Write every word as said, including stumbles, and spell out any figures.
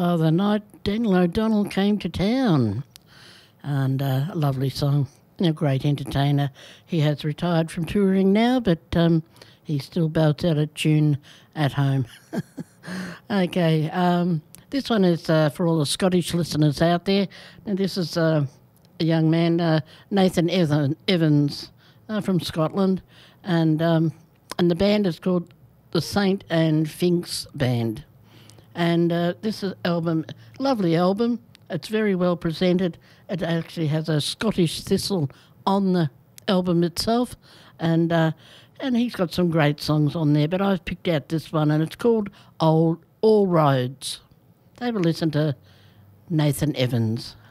Oh, the night Daniel O'Donnell came to town. And uh, a lovely song. A great entertainer. He has retired from touring now, but um, he still belts out a tune at home. Okay, um, this one is uh, for all the Scottish listeners out there. And this is uh, a young man, uh, Nathan Evan- Evans, uh, from Scotland. And, um, and the band is called the Saint and Finks Band. And uh, this is album, lovely album. It's very well presented. It actually has a Scottish thistle on the album itself, and uh, and he's got some great songs on there. But I've picked out this one, and it's called Old All Roads. Have a listen to Nathan Evans.